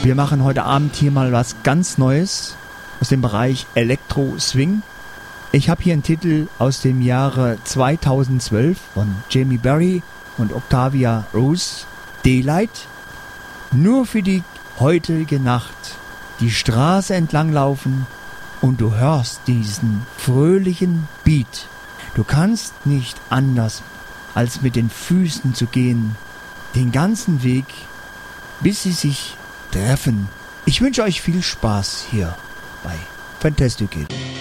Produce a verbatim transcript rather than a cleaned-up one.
Wir machen heute Abend hier mal was ganz Neues aus dem Bereich Elektro Swing. Ich habe hier einen Titel aus dem Jahre zweitausendzwölf von Jamie Berry und Octavia Rose, Daylight. Nur für die heutige Nacht die Straße entlang laufen und du hörst diesen fröhlichen Beat. Du kannst nicht anders, als mit den Füßen zu gehen, den ganzen Weg, bis sie sich treffen. Ich wünsche euch viel Spaß hier bei Fantastic Kid.